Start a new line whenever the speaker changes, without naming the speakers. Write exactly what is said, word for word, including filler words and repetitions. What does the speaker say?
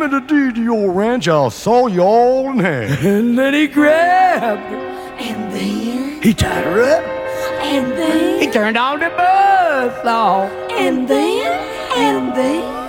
me the deed to your ranch, I'll saw you all in half.
And then he grabbed her.
And then,
He tied her up.
and then,
He turned on the buzz saw.
and then, and then.